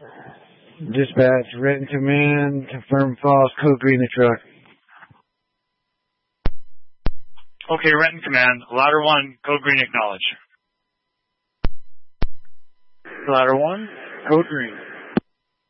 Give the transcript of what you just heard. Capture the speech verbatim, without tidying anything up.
Dispatch, Renton Command, confirm false, code green the truck. Okay, Renton Command, Ladder one, code green acknowledge. Ladder one, code green.